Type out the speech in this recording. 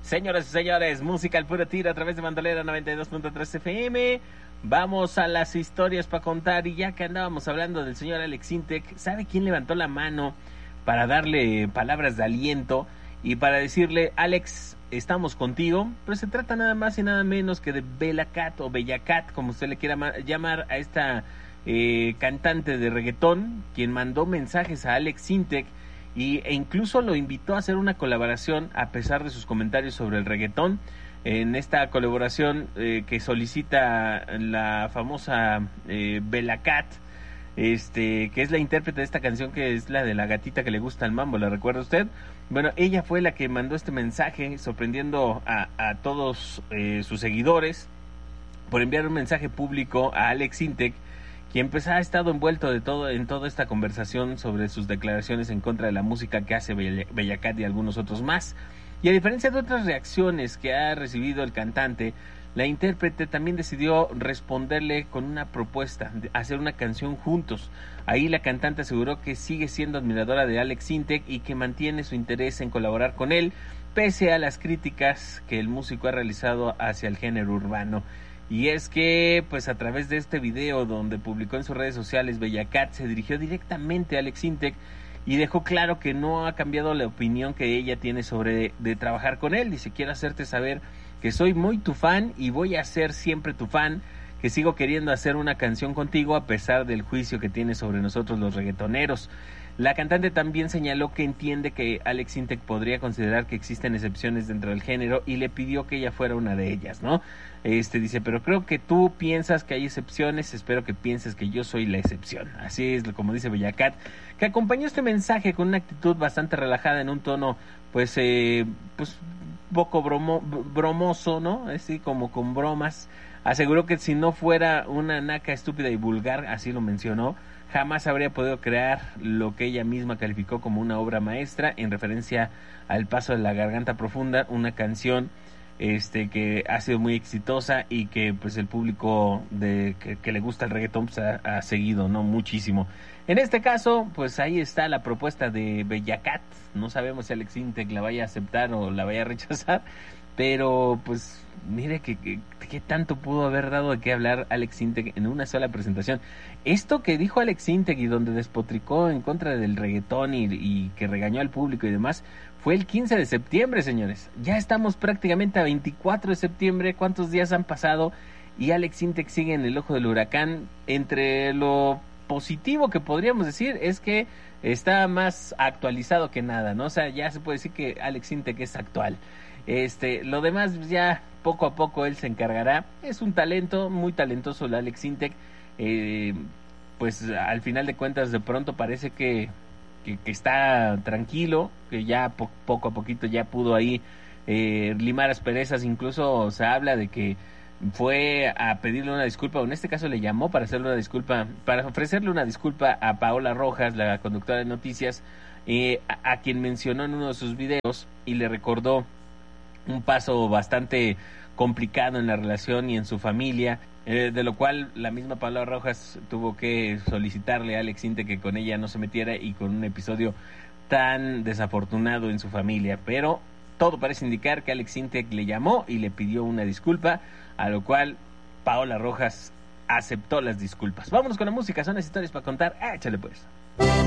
Señoras y señores, música al puro tiro a través de Bandolera 92.3 FM. Vamos a las historias para contar. Y ya que andábamos hablando del señor Alex Sintek, ¿sabe quién levantó la mano para darle palabras de aliento y para decirle: Alex, estamos contigo? Pues se trata nada más y nada menos que de Bella Cat, o Bella Cat, como usted le quiera llamar a esta cantante de reggaetón, quien mandó mensajes a Alex Sintek e incluso lo invitó a hacer una colaboración a pesar de sus comentarios sobre el reggaetón. En esta colaboración que solicita la famosa Bella Cat, que es la intérprete de esta canción, que es la de la gatita que le gusta el mambo, ¿la recuerda usted? Bueno, ella fue la que mandó este mensaje sorprendiendo a todos sus seguidores por enviar un mensaje público a Alex Sintek, quien pues ha estado envuelto en toda esta conversación sobre sus declaraciones en contra de la música que hace Bella Cat y algunos otros más. Y a diferencia de otras reacciones que ha recibido el cantante, la intérprete también decidió responderle con una propuesta de hacer una canción juntos. Ahí la cantante aseguró que sigue siendo admiradora de Alex Sintek y que mantiene su interés en colaborar con él, pese a las críticas que el músico ha realizado hacia el género urbano. Y es que, pues a través de este video donde publicó en sus redes sociales, Bella Cat se dirigió directamente a Alex Sintek y dejó claro que no ha cambiado la opinión que ella tiene sobre de trabajar con él. Dice: quiero hacerte saber que soy muy tu fan y voy a ser siempre tu fan, que sigo queriendo hacer una canción contigo a pesar del juicio que tiene sobre nosotros los reggaetoneros. La cantante también señaló que entiende que Alex Sintek podría considerar que existen excepciones dentro del género y le pidió que ella fuera una de ellas, ¿no? Dice: pero creo que tú piensas que hay excepciones, espero que pienses que yo soy la excepción. Así es como dice Bella Cat, que acompañó este mensaje con una actitud bastante relajada, en un tono pues poco bromoso, ¿no? Así como con bromas. Aseguró que si no fuera una naca estúpida y vulgar, así lo mencionó, jamás habría podido crear lo que ella misma calificó como una obra maestra, en referencia al Paso de la Garganta Profunda, una canción que ha sido muy exitosa y que pues el público que le gusta el reggaetón pues ha seguido, ¿no? Muchísimo. En este caso, pues ahí está la propuesta de Bella Cat. No sabemos si Alex Sintek la vaya a aceptar o la vaya a rechazar, pero pues mire que tanto pudo haber dado de qué hablar Alex Sintek en una sola presentación. Esto que dijo Alex Sintek y donde despotricó en contra del reggaetón y que regañó al público y demás, fue el 15 de septiembre, señores. Ya estamos prácticamente a 24 de septiembre. ¿Cuántos días han pasado? Y Alex Sintek sigue en el ojo del huracán. Entre lo positivo que podríamos decir es que está más actualizado que nada, ¿no? O sea, ya se puede decir que Alex Sintek es actual. Lo demás ya poco a poco él se encargará. Es un talento, muy talentoso el Alex Sintek. Pues al final de cuentas de pronto parece que está tranquilo, que ya poco a poquito ya pudo ahí limar asperezas. Incluso se habla de que fue a pedirle una disculpa, o en este caso le llamó para hacerle una disculpa, para ofrecerle una disculpa a Paola Rojas, la conductora de noticias, a quien mencionó en uno de sus videos y le recordó un paso bastante complicado en la relación y en su familia, de lo cual la misma Paola Rojas tuvo que solicitarle a Alex Sintek que con ella no se metiera, y con un episodio tan desafortunado en su familia. Pero todo parece indicar que Alex Sintek le llamó y le pidió una disculpa, a lo cual Paola Rojas aceptó las disculpas. Vámonos con la música, son las historias para contar. Échale pues.